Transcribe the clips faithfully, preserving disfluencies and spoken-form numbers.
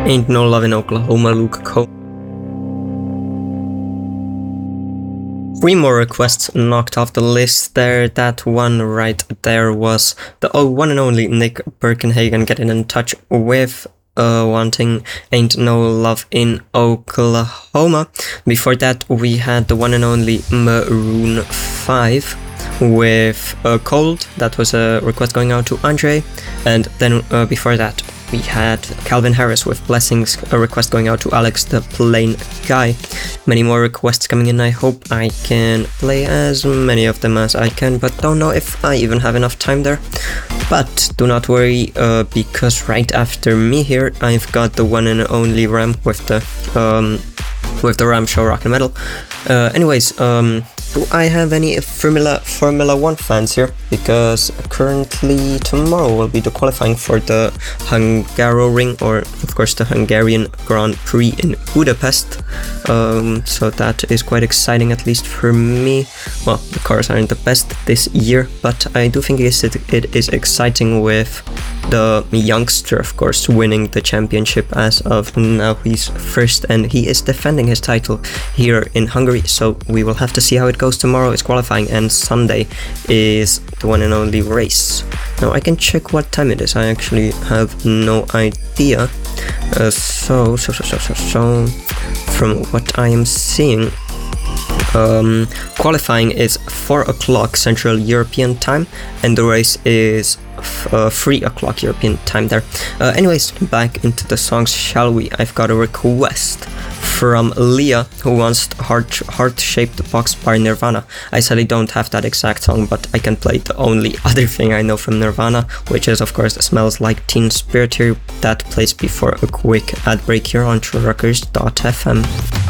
Ain't No Love in Oklahoma, Luke Combs. Three more requests knocked off the list there. That one right there was the oh, one and only Nick Birkenhagen getting in touch with uh, wanting Ain't No Love in Oklahoma. Before that, we had the one and only Maroon five with uh, Cold. That was a request going out to Andre. And then uh, before that, we had Calvin Harris with Blessings, a request going out to Alex the Plain Guy. Many more requests coming in. I hope I can play as many of them as I can, but don't know if I even have enough time there. But do not worry, uh, because right after me here, I've got the one and only Ram with the um, with the Ram Show Rock and Metal. Uh, anyways, um, do I have any Formula Formula One fans here? Because currently tomorrow will be the qualifying for the Hungaroring, or of course the Hungarian Grand Prix in Budapest. Um, so that is quite exciting, at least for me. Well, the cars aren't the best this year, but I do think it is, it is exciting with the youngster, of course, winning the championship as of now. He's first and he is defending his title here in Hungary, so we will have to see how it goes. Tomorrow is qualifying and Sunday is the one and only race. Now I can check what time it is. I actually have no idea. Uh, so, so, so, so, so, so, from what I am seeing, um, qualifying is four o'clock Central European time, and the race is uh, three o'clock European time there. Uh, anyways, back into the songs, shall we? I've got a request from Leah, who wants Heart, Heart-Shaped Box by Nirvana. I sadly don't have that exact song, but I can play the only other thing I know from Nirvana, which is of course Smells Like Teen Spirit here. That plays before a quick ad break here on Truckers dot f m.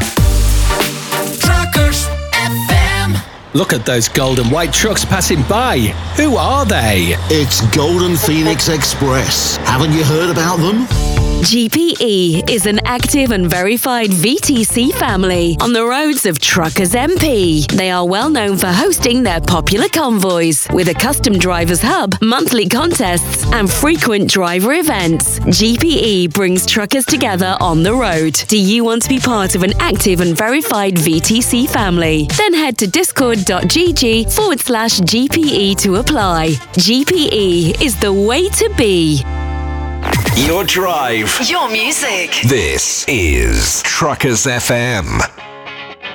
Truckers F M. Look at those gold and white trucks passing by. Who are they? It's Golden Phoenix Express. Haven't you heard about them? G P E is an active and verified V T C family on the roads of Truckers M P. They are well known for hosting their popular convoys with a custom drivers hub, monthly contests, and frequent driver events. G P E brings truckers together on the road. Do you want to be part of an active and verified V T C family? Then head to discord.gg forward slash GPE to apply. G P E is the way to be. Your drive. Your music. This is Truckers F M.